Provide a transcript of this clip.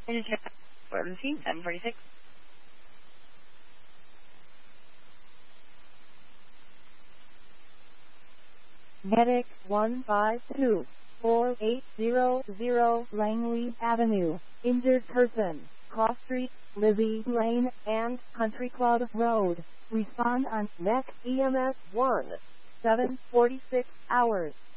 Emergency 1046. Medic 152-4800 Langley Avenue. Injured person. Cross Street, Lizzie Lane, and Country Club Road. Respond on next EMS 1. 7:46 hours.